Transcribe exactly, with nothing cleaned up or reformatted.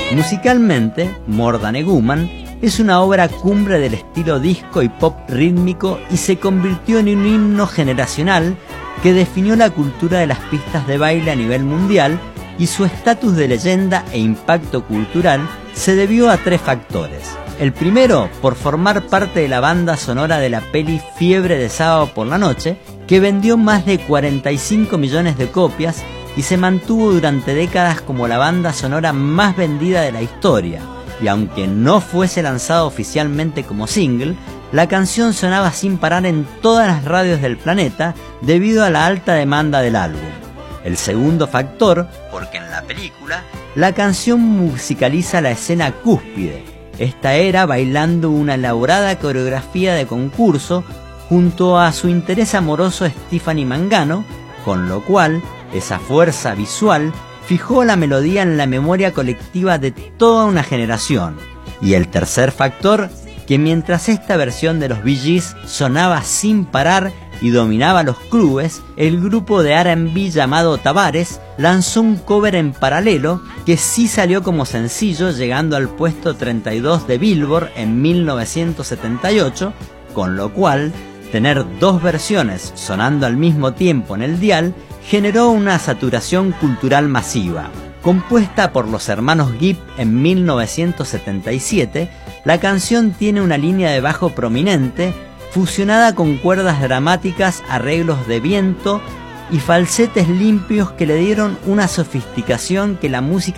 Musicalmente, More Than a Woman es una obra cumbre del estilo disco y pop rítmico y se convirtió en un himno generacional que definió la cultura de las pistas de baile a nivel mundial, y su estatus de leyenda e impacto cultural se debió a tres factores. El primero, por formar parte de la banda sonora de la peli Fiebre de Sábado por la Noche, que vendió más de cuarenta y cinco millones de copias y se mantuvo durante décadas como la banda sonora más vendida de la historia. Y aunque no fuese lanzado oficialmente como single, la canción sonaba sin parar en todas las radios del planeta debido a la alta demanda del álbum. El segundo factor, porque en la película, la canción musicaliza la escena cúspide. Esta era bailando una elaborada coreografía de concurso junto a su interés amoroso Stephanie Mangano, con lo cual esa fuerza visual fijó la melodía en la memoria colectiva de toda una generación. Y el tercer factor, que mientras esta versión de los Bee Gees sonaba sin parar y dominaba los clubes, el grupo de R and B llamado Tavares lanzó un cover en paralelo que sí salió como sencillo, llegando al puesto treinta y dos de Billboard en mil novecientos setenta y ocho, con lo cual tener dos versiones sonando al mismo tiempo en el dial generó una saturación cultural masiva. Compuesta por los hermanos Gibb en mil novecientos setenta y siete, la canción tiene una línea de bajo prominente, fusionada con cuerdas dramáticas, arreglos de viento y falsetes limpios que le dieron una sofisticación que la música